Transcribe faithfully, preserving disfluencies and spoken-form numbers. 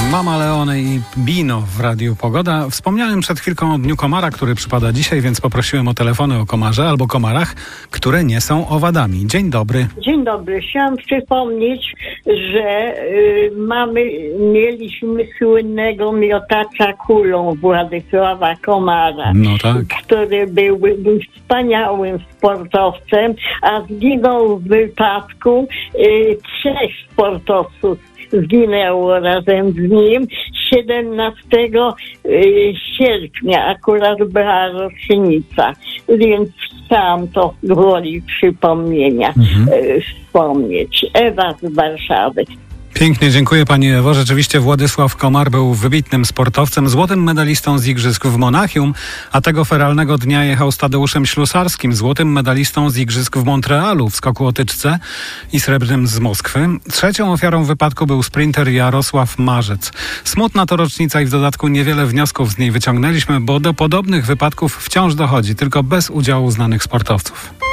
Mama Leone i Bino w Radiu Pogoda. Wspomniałem przed chwilką o Dniu Komara, który przypada dzisiaj, więc poprosiłem o telefony o komarze albo komarach, które nie są owadami. Dzień dobry. Dzień dobry. Chciałam przypomnieć, że y, mamy, mieliśmy słynnego miotacza kulą Władysława Komara, No tak. który był, był wspaniałym sportowcem, a zginął w wypadku y, trzech sportowców. Zginęło razem z nim siedemnastego sierpnia, akurat była rocznica, więc chciałam to gwoli przypomnienia mhm. wspomnieć. Ewa z Warszawy. Pięknie, dziękuję Pani Ewo. Rzeczywiście Władysław Komar był wybitnym sportowcem, złotym medalistą z Igrzysk w Monachium, a tego feralnego dnia jechał z Tadeuszem Ślusarskim, złotym medalistą z Igrzysk w Montrealu w skoku o tyczce i srebrnym z Moskwy. Trzecią ofiarą wypadku był sprinter Jarosław Marzec. Smutna to rocznica i w dodatku niewiele wniosków z niej wyciągnęliśmy, bo do podobnych wypadków wciąż dochodzi, tylko bez udziału znanych sportowców.